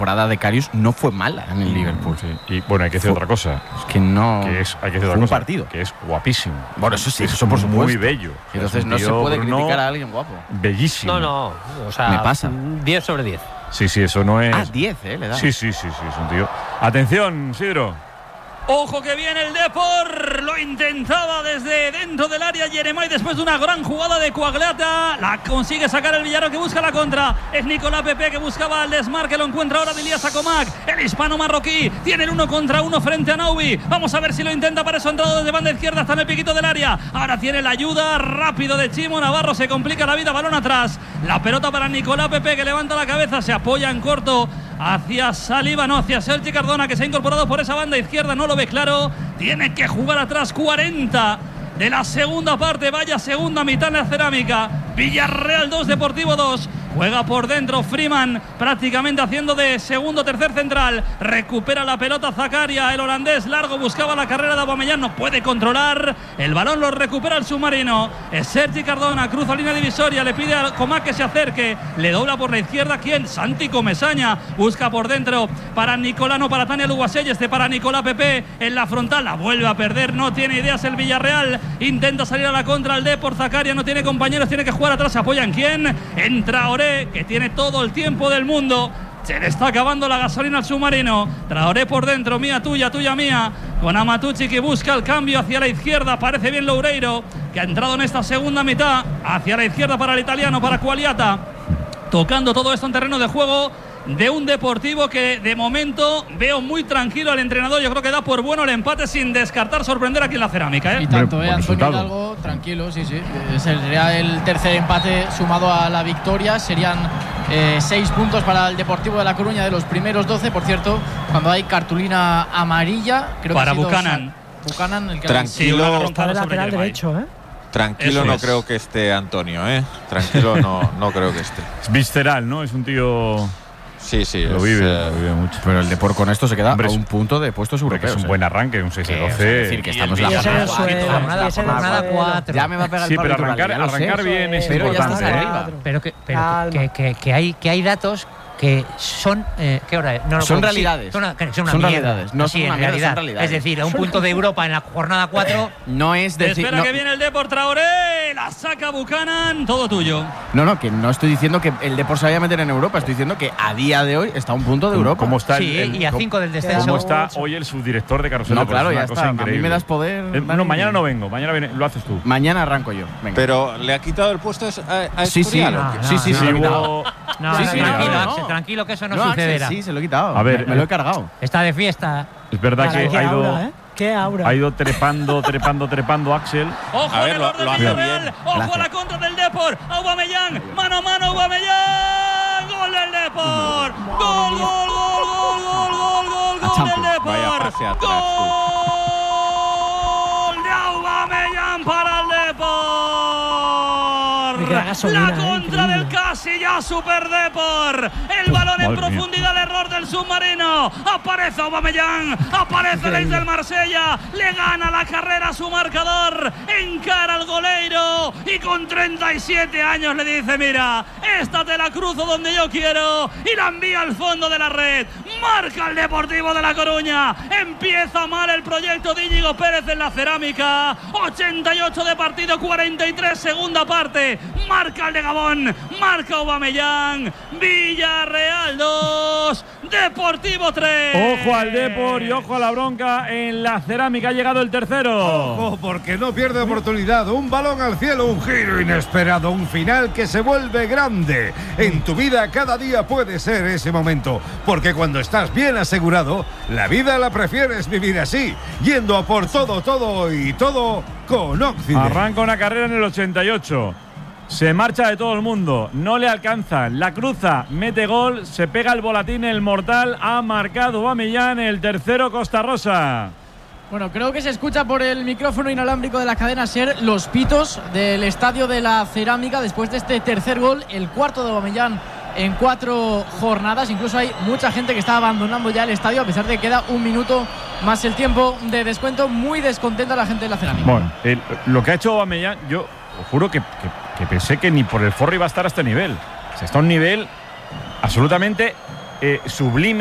temporada de Karius no fue mala en el Liverpool. Sí. Y bueno, hay que decir otra cosa. Es que no. Hay que decir otra cosa. Un partido. Que es guapísimo. Bueno, eso sí, eso por supuesto. Muy bello. Entonces no se puede criticar a alguien guapo. Bellísimo. No. O sea, me pasa. 10 sobre 10. Sí, eso no es. 10, le da. Sí, es un tío. Atención, Sidro. Ojo que viene el Depor, lo intentaba desde dentro del área Yeremay después de una gran jugada de Coagliata, la consigue sacar el Villarreal que busca la contra, es Nicolás Pepe que buscaba el desmarque, lo encuentra ahora Dilias Acomac, el hispano marroquí, tiene el 1 contra 1 frente a Naubi, vamos a ver si lo intenta para eso, entrado desde banda izquierda hasta en el piquito del área, ahora tiene la ayuda rápido de Chimo Navarro, se complica la vida, balón atrás, la pelota para Nicolás Pepe que levanta la cabeza, se apoya en corto hacia Saliba, no, hacia Sergi Cardona que se ha incorporado por esa banda izquierda, no lo ve claro, tiene que jugar atrás. 40 de la segunda parte, vaya segunda mitad en la Cerámica. Villarreal 2, Deportivo 2. Juega por dentro Freeman, prácticamente haciendo de segundo tercer central. Recupera la pelota Zakaria, el holandés largo, buscaba la carrera de Aubameyang, no puede controlar. El balón lo recupera el submarino. Es Sergi Cardona, cruza línea divisoria, le pide a Comac que se acerque. Le dobla por la izquierda, ¿quién? Santi Comesaña. Busca por dentro para Nicolano, para Tania Luguasell, para Nicolás Pepe en la frontal. La vuelve a perder, no tiene ideas el Villarreal. Intenta salir a la contra el Depor. Zakaria no tiene compañeros, tiene que jugar atrás. ¿Se apoya en quién? Entra Traoré, que tiene todo el tiempo del mundo. Se le está acabando la gasolina al submarino. Traoré por dentro, mía tuya, tuya mía. Con Amatucci que busca el cambio hacia la izquierda. Parece bien Loureiro, que ha entrado en esta segunda mitad. Hacia la izquierda para el italiano, para Coagliata. Tocando todo esto en terreno de juego de un Deportivo que de momento veo muy tranquilo al entrenador. Yo creo que da por bueno el empate sin descartar sorprender aquí en la Cerámica. Y tanto, Antonio Hidalgo, tranquilo, sí. Sería el tercer empate sumado a la victoria. Serían 6 puntos para el Deportivo de La Coruña de los primeros 12. Por cierto, cuando hay cartulina amarilla, creo para que Buchanan. Buchanan, el que tranquilo, está de lateral derecho, Tranquilo, no creo que esté Antonio, Tranquilo, no creo que esté. Es visceral, ¿no? Es un tío. Sí, lo vive mucho. Pero el Depor con esto se queda a un punto de puestos europeos. Es un buen arranque, un 6-12. Es decir, que estamos en la jornada 4. Ya me va a pegar el pero arrancar bien es importante. Pero que hay datos que son ¿qué hora es? Son realidades. Son una son mierda. realidades. No son una mierda, son realidades. Es decir, a un punto de Europa en la jornada 4 no es decir. Espera que viene el Depor. Traoré, la saca Buchanan, todo tuyo. No, que no estoy diciendo que el Depor se vaya a meter en Europa. Estoy diciendo que a día de hoy está a un punto de Europa. ¿Cómo está y a 5 del descenso? ¿Cómo está hoy el subdirector de Carrusel? No, claro, ya está. A mí me das poder. No, mañana no vengo. Mañana lo haces tú. Mañana arranco yo. Venga. Pero le ha quitado el puesto a Escurial. Sí, tranquilo, que eso no sucederá. Sí, se lo he quitado. A ver, me lo he cargado. Está de fiesta. Es verdad que ha ido trepando Axel. Ojo a ver, el orden Villarreal. Ojo a la contra del Depor. Aubameyang, mano a mano Aubameyang. Gol del Depor. Gol del Depor. Vaya pase atrás, Gol de Aubameyang para el Depor. La contra del casi ya Super Depor. El balón en profundidad, el error del submarino. Aparece Aubameyang, aparece el ex del Marsella. Le gana la carrera a su marcador. Encara al goleiro y con 37 años le dice: mira, esta te la cruzo donde yo quiero. Y la envía al fondo de la red. Marca el Deportivo de La Coruña. Empieza mal el proyecto de Íñigo Pérez en la Cerámica. 88 de partido, 43 segunda parte. Marca el de Gabón, marca Aubameyang. Villarreal 2, Deportivo 3. Ojo al Depor y ojo a la bronca en la Cerámica. Ha llegado el tercero. Ojo, porque no pierde oportunidad. Un balón al cielo, un giro inesperado, un final que se vuelve grande. En tu vida cada día puede ser ese momento, porque cuando estás bien asegurado, la vida la prefieres vivir así, yendo a por todo con Occident. Arranca una carrera en el 88. Se marcha de todo el mundo, no le alcanza, la cruza, mete gol, se pega el volatín, el mortal, ha marcado Aubameyang, el tercero Costa Rosa. Bueno, creo que se escucha por el micrófono inalámbrico de la cadena SER los pitos del estadio de la Cerámica después de este tercer gol, el cuarto de Aubameyang en 4 jornadas. Incluso hay mucha gente que está abandonando ya el estadio a pesar de que queda un minuto más el tiempo de descuento. Muy descontenta la gente de la Cerámica. Bueno, lo que ha hecho Aubameyang, yo os juro que pensé que ni por el forro iba a estar a este nivel. O sea, está a un nivel absolutamente sublime